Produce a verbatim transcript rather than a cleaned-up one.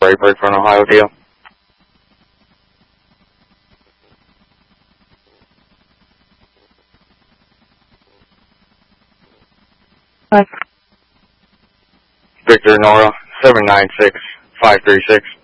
Brightburg for an Ohio deal. Five. Victor Nora, seven nine six five three six.